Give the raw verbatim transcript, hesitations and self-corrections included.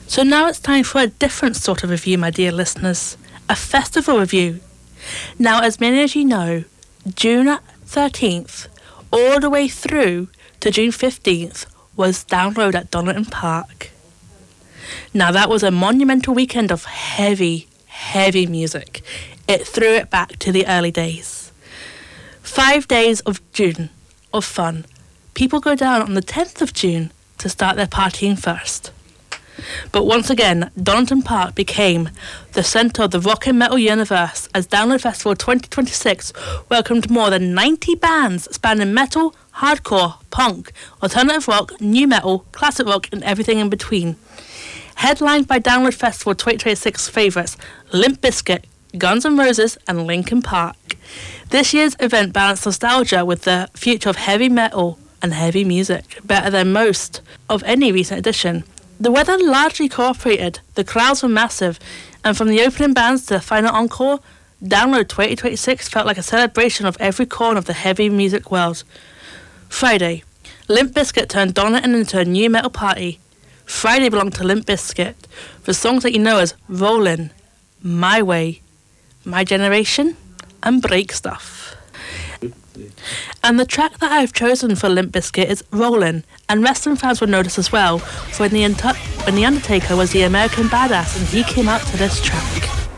So now it's time for a different sort of review, my dear listeners. A festival review. Now, as many as you know, June thirteenth all the way through to June fifteenth was Download at Donington Park. Now, that was a monumental weekend of heavy, heavy music. It threw it back to the early days. Five days of June, of fun. People go down on the tenth of June to start their partying first. But once again, Donington Park became the centre of the rock and metal universe as Download Festival twenty twenty-six welcomed more than ninety bands spanning metal, hardcore, punk, alternative rock, new metal, classic rock and everything in between. Headlined by Download Festival twenty twenty-six favourites Limp Bizkit, Guns N' Roses and Linkin Park. This year's event balanced nostalgia with the future of heavy metal and heavy music, better than most of any recent edition. The weather largely cooperated, the crowds were massive, and from the opening bands to the final encore, Download twenty twenty-six felt like a celebration of every corner of the heavy music world. Friday, Limp Bizkit turned Donington into a new metal party. Friday belonged to Limp Bizkit, for songs that you know as Rollin', My Way, My Generation, and Break Stuff. And the track that I've chosen for Limp Bizkit is Rollin', and wrestling fans would notice as well, for when the, Untu- when the Undertaker was the American Badass and he came out to this track.